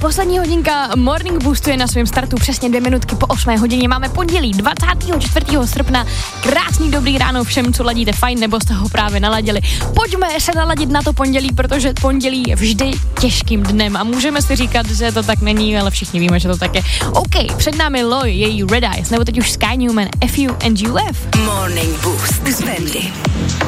poslední hodinka Morning Boostu je na svém startu přesně 2 minutky po 8 hodině. Máme pondělí 24. srpna. Krásný dobrý ráno všem, co ladíte fajn, nebo jste ho právě naladili. Pojďme se naladit na to pondělí, protože pondělí je vždy těžkým dnem a můžeme si říkat, že to tak není, ale všichni víme, že to tak je. OK, před námi Loi, její Red Eyes, nebo teď už Sky Newman, FU and UF. Morning Boost s Wendy.